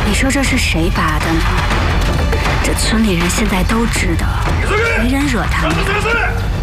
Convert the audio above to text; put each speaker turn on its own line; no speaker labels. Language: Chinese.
你说这是谁拔的呢？这村里人现在都知道，没人惹他们。